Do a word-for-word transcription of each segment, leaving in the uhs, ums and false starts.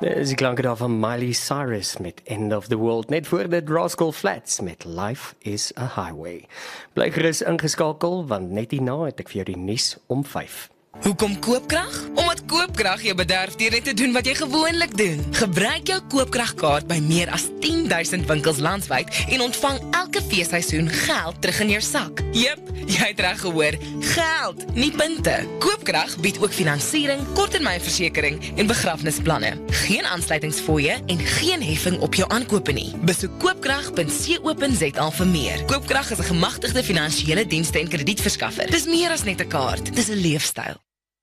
Dis die klanke daar van Miley Cyrus met End of the World, net voor dit Rascal Flatts met Life is a Highway. Bly gerus ingeskakel, want net hierna het ek vir jou die nuus om vyf. Hoekom koopkrag? Omdat koopkrag jou bederf deur net te doen wat jy gewoonlik doen. Gebruik jou koopkragkaart by meer as tien duisend winkels landwyd en ontvang elke feesseisoen geld terug in jou sak. Jep, jy het reg gehoor, geld, nie punte. Koopkrag bied ook finansiering, korttermynversekering en begrafnisplanne. Geen aansluitingsfooie en geen heffing op jou aankope nie. Besoek koopkrag punt co punt za vir meer. Koopkrag is 'n gemagtigde finansiële dienste en kredietverskaffer. Dis meer as net 'n kaart, dis 'n leefstyl.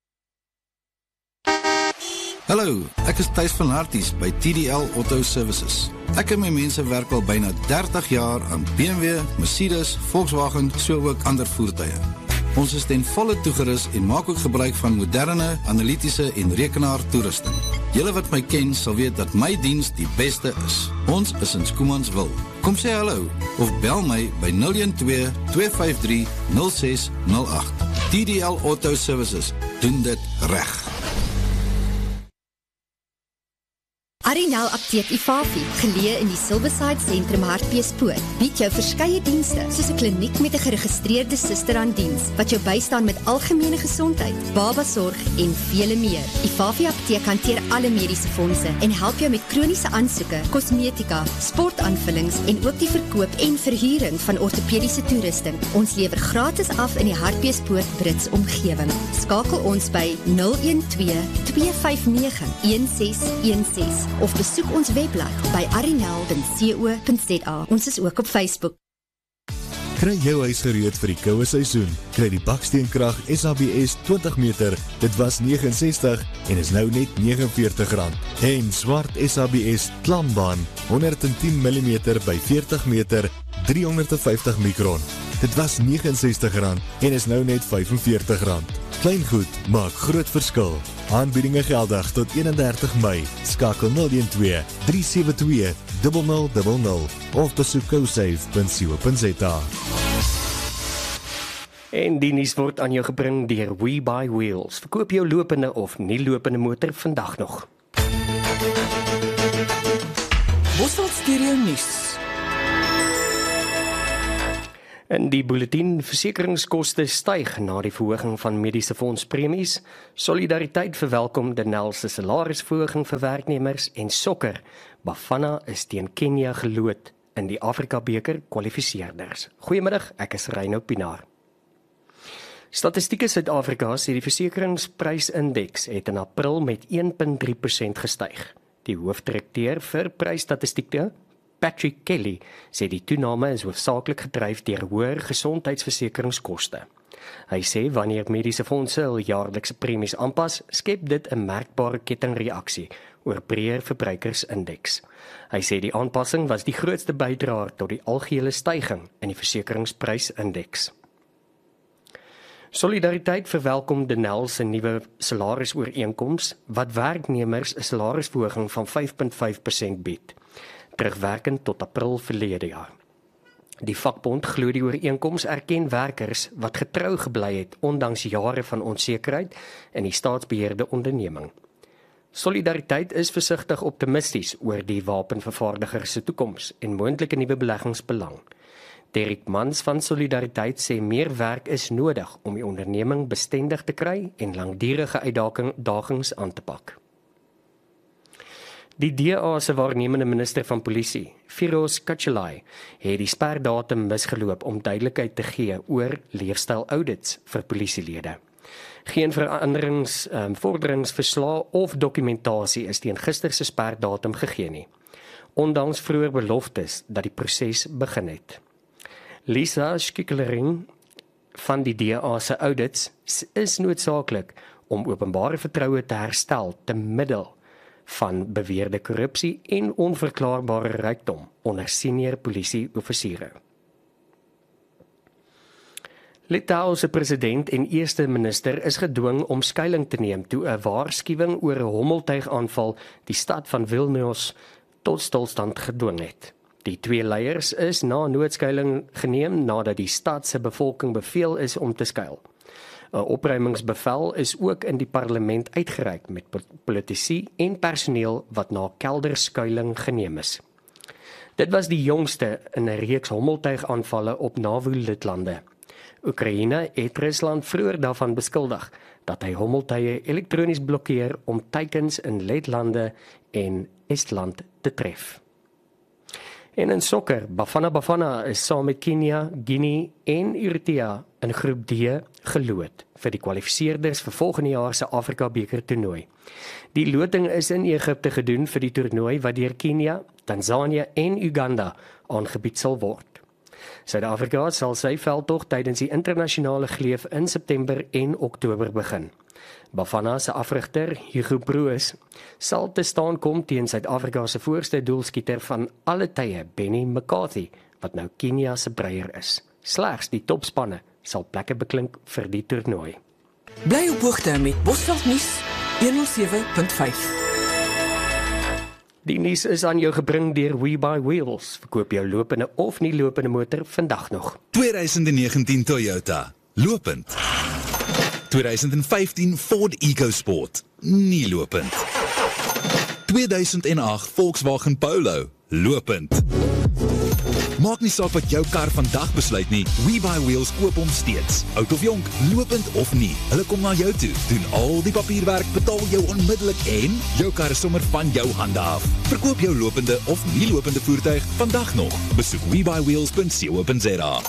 Hallo, ek is Thys van Harties by T D L Auto Services. Ek en my mense werk al byna dertig jaar aan B M W, Mercedes, Volkswagen, so ook ander voertuie. Ons is ten volle toegerus en maak ook gebruik van moderne, analitiese en rekenaar toerusting. Julle wat my ken sal weet dat my diens die beste is. Ons is in Schoemansville. Kom sê hallo of bel my by nul een twee, twee vyf drie, nul ses nul agt. T D L Auto Services doen dit reg. Arinel Apteek Ifafi, geleë in die Silverside Sentrum Hartbeespoort, bied jou verskeie dienste, soos 'n kliniek met 'n geregistreerde suster aan diens, wat jou bystaan met algemene gesondheid, babasorg en vele meer. Ifafi Apteek hanteer alle mediese fondse en help jou met kroniese aansoeke, kosmetika, sportaanvullings en ook die verkoop en verhuuring van ortopediese toerusting. Ons lewer gratis af in die Hartbeespoort Brits omgewing. Skakel ons by nul een twee, twee vyf nege, een ses een ses of besoek ons webblad by arinel punt co punt za. Ons is ook op Facebook. Kry jou huis gereed vir die koue seisoen. Kry die baksteenkrag S A B S twintig meter, dit was ses nege ses en is nou net vyf nege rand. En swart S A B S klambaan, honderd tien millimeter by veertig meter, drie honderd vyftig mikron. Dit was ses nege ses rand en is nou net vyf vyf rand. Klein goed maak groot verskil. Aanbiedinge geldig tot eenendertig Mei. Skakel nul een twee, drie sewe twee, nul nul nul nul of besoek cosave punt co punt za. En die nuus word aan jou gebring deur We Buy Wheels. Verkoop jou lopende of nie lopende motor vandag nog. Bosveld Stereo Nuus. In die bulletin, versekeringskoste styg na die verhoging van mediese fondspremies, Solidariteit verwelkom Denel se salarisverhoging vir werknemers en sokker. Bafana is teen Kenia geloot in die Afrika beker kwalifiseerders. Goeiemiddag, ek is Reino Pinaar. Statistieke Suid-Afrika sê die versekeringsprysindeks het in April met een punt drie persent gestyg. Die hoofdirekteur vir prysstatistieke, Patrick Kelly, sê die toename is hoofsaaklik gedryf deur hoër gesondheidsversekeringskoste. Hy sê wanneer mediese fondse hul jaarlikse premies aanpas, skep dit 'n merkbare kettingreaksie oor breër verbruikersindeks. Hy sê die aanpassing was die grootste bydraer tot die algehele styging in die versekeringsprysindeks. Solidariteit verwelkom Denel se nuwe salarisooreenkoms wat werknemers 'n salarisverhoging van vyf punt vyf persent bied, terugwerkend tot April verlede jaar. Die vakbond glo die ooreenkoms erken werkers wat getrou gebly het ondanks jare van onsekerheid in die staatsbeheerde onderneming. Solidariteit is versigtig optimisties oor die wapenvervaardiger se toekoms en moontlike nuwe beleggingsbelang. Derek Mans van Solidariteit sê meer werk is nodig om die onderneming bestendig te kry en langdurige uitdagings aan te pak. Die D A se waarnemende minister van polisie, Firoz Katshalai, het die sperdatum misgeloop om duidelikheid te gee oor leefstyl-audits vir polisielede. Geen veranderings, um, vorderings, verslae of dokumentasie is teen gister se sperdatum gegee nie, ondanks vroeër beloftes dat die proses begin het. Lisa Skikelering van die D A se audits is noodsaaklik om openbare vertroue te herstel te middel van beweerde korrupsie en onverklaarbare rykdom onder senior polisie-offisiere. Litouw se president en eerste minister is gedwing om skuiling te neem toe 'n waarskuwing oor 'n hommeltuigaanval die stad van Vilnius tot stilstand gedwing het. Die twee leiers is na noodskuiling geneem nadat die stad se bevolking beveel is om te skuil. 'n opruimingsbevel is ook in die parlement uitgereik met politici en personeel wat na kelderskuiling geneem is. Dit was die jongste in 'n reeks hommeltuigaanvalle op NAVO-lidlande. Oekraïne het Rusland vroeër daarvan beskuldig dat hy hommeltuie elektronies blokkeer om teikens in Letlande en Estland te tref. En in sokker, Bafana Bafana is saam met Kenia, Guinea en Eritrea in groep D geloot vir die kwalifiseerders vir volgende jaar se Afrika beker toernooi. Die loting is in Egipte gedoen vir die toernooi wat deur Kenia, Tanzanië en Uganda aangebied sal word. Suid-Afrika sal sy veldtog tydens die internasionale gleuf in September en Oktober begin. Bafana se afrigter, Hugo Broos, sal te staan kom teen Suid-Afrika se voorste doelskieter van alle tye, Benny McCarthy, wat nou Kenia se breier is. Slegs die topspanne sal plekke beklink vir die toernooi. Bly op hoogte met Bosveld Nuus honderd sewe punt vyf. Die nuus is aan jou gebring deur We Buy Wheels. Verkoop jou lopende of nie lopende motor vandag nog. twintig negentien Toyota, lopend. twintig vyftien Ford EcoSport, nie lopend. tweeduisend agt Volkswagen Polo, lopend. Maak nie saak wat jou kar vandag besluit nie, We Buy Wheels koop hom steeds. Oud of jonk, lopend of nie, hulle kom na jou toe, doen al die papierwerk, betaal jou onmiddellik en jou kar is sommer van jou hande af. Verkoop jou lopende of nie lopende voertuig vandag nog. Besoek we buy wheels punt co punt za.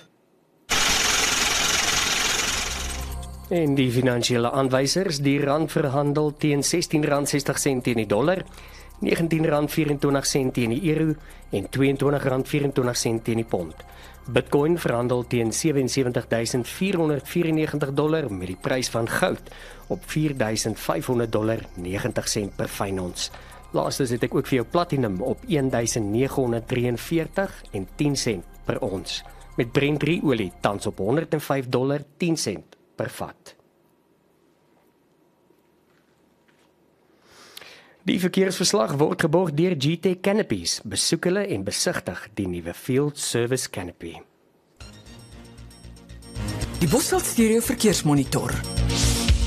En die finansiële aanwysers, die rand verhandel teen sestien rand sestig sent teen die dollar, negentien rand vyerentwintig sent teen die euro en tweeëntwintig rand vyerentwintig sent teen die pond. Bitcoin verhandel teen sewe en sewentig duisend vier honderd vyf en negentig dollar met die prys van goud op vier duisend vyf honderd dollar negentig sent per fyn ons. Laastens het ek ook vir jou platinum op een duisend nege honderd drie en veertig en tien sent per ons. Met Brent drie olie tans op honderd en vyf dollar tien sent per vat. Die verkeersverslag word geborg deur G T Canopies. Besoek hulle en besigtig die nuwe Field Service Canopy. Die Bosveld Stereo Verkeersmonitor